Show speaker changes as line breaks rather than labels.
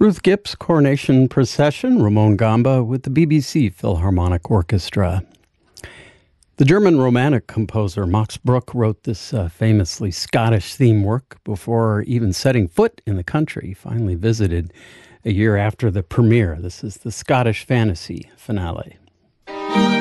Ruth Gipp's Coronation Procession, Ramon Gamba with the BBC Philharmonic Orchestra. The German Romantic composer Max Bruch wrote this famously Scottish theme work before even setting foot in the country. He finally visited a year after the premiere. This is the Scottish Fantasy finale.